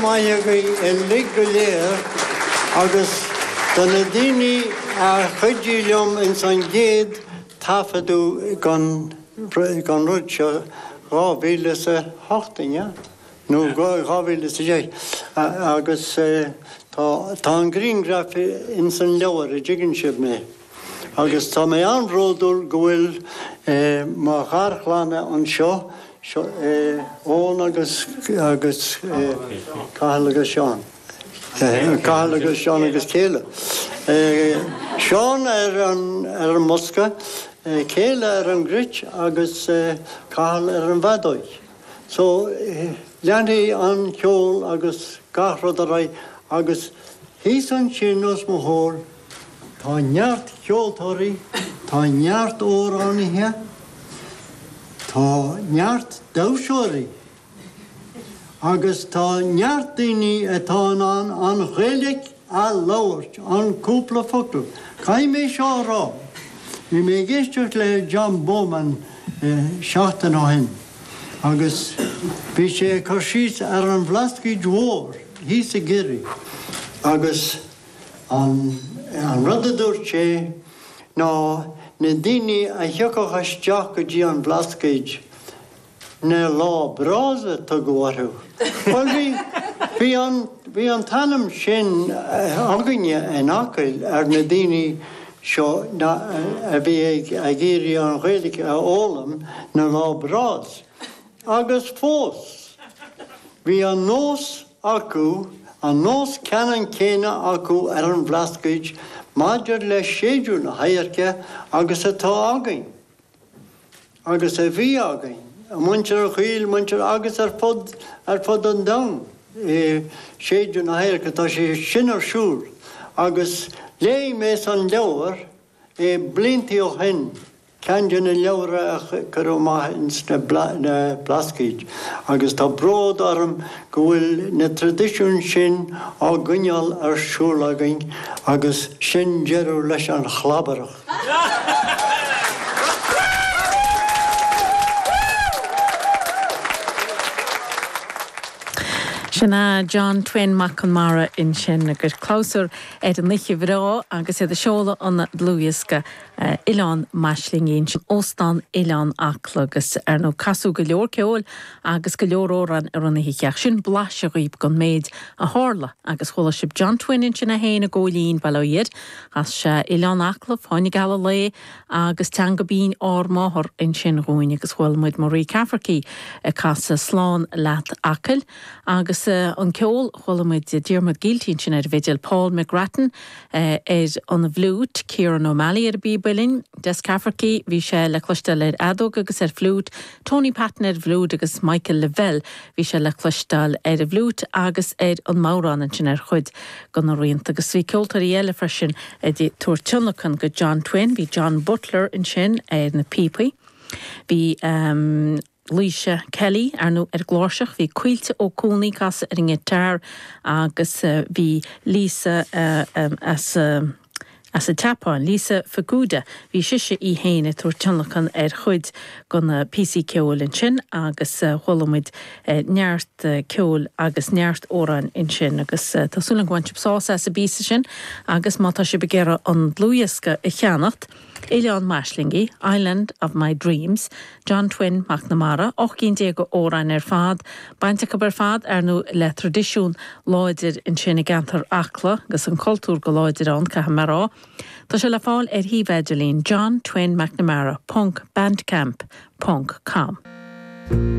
maithí ligaléir agus donna daoine a chuidílumm in san géad tafadú gan rúte 2008 nó 2010 agus tá an greengraf in san leabhar a djigan sibh mé. Agus tá mé anródúil go bhfuil má charchlána an seo ón agus Cathal agus Seán. Cathal agus Seán agus Céile. Seán ar an Mosca, Céile ar an Grit agus Cathal ar an Bhadóid. So leanaí an ceol agus gachrod a raibh agus hí san sin os mo hól. Tá neart ceoltóirí, tá neart óránithe, tá neart dáseoirí, agus tá neart daoine atá an ghéileach a labhairt an cúpla focal. Caith mé seo rá. Bhí mé géisteach le John Bowman seachtain á hin. Agus bhí sé chur síos ar an bhlascaí dhór, hí sa geirí. Agus an rud a dúirt sé ná na daoine a thiocach isteach go dtí an bhlascaid na lá brása tá go bhharthú. Well bhí an tanam sin againe in acail ar na daoine seo a bhí a géirí an ghaeilge a ólam na lá brás. Agus fós, bhí an nós acu, an nós ceann céine acu ar an bhlascaid maidir le séidir na hairce agus atá againn. Agus a bhí againn. Muintir a chuil, muintir agus ar fod an dam. Séidir na hairce tá sé sin ar siúr. Agus lé mé san leabhar blintaí ó hen. Ceann na leabhar a chur maithins na blascaid. Agus tá bród orm go bhfuil na tradiisiún sin á gcuineáil ar siúl againn agus sin deireadh leis an chlabarach. Sinna John Twin McNamara in sin agus closúr an lichi bhrá agus a seola an blúisca Ileán Maisling sin óstan Ileán Aclagus ar nó casú go leor ceol agus go leor óran ar an hiiceach sin blas a riomh gon méid a hála agus chola sib John Twin in sin a héna ggólín bailóiad as se Ileán Acla fáinnig gal le agus teanga bín ármáthir in sin roin agus chola muid Marie Cafferkey a casa slán leat acil agus an ceol chola muid Diarmid Giltín sin ar Vigil Paul McGrattan ar an bhlút Kieran O'Malley ar Bíbelin, Des Cafferkey, bhí sé le cloisteáil ar Adóg agus ar flút, Tony Patton ar bhlút agus Michael Lavelle, bhí sé le cloisteáil ar a bhlút agus ar an Márán an sin ar chuid gan riont agus bhí ceoltarí eile freisin dí tuairteannachan go John Twin, bhí John Butler in sin ar na Pipi, bhí Lisa Kelly ar nó ar glóiseach bhí cuilte ó cúnaí casa ar ingetar agus bhí Lisa as a tapáin Lisa Faguda bhí siise í héine tuairteannachan ar chuid gan PC ceol in sin agus cholamid neart ceol agus neart óran in sin agus tásúlan ghaintib sása sa bísa sin agus mátá si begéire an blúisca i cheannacht Ileán Maislingi, Island of My Dreams, John Twin McNamara, 18 órain ar fad, bainte go bar fad ar nó le tradiisiún láidir in sinna gantar acla, gus an cultúr go láidir an caithe marrá. Tá sé le fáil ar híbheidirlín John Twin McNamara, punkbandcamp.com.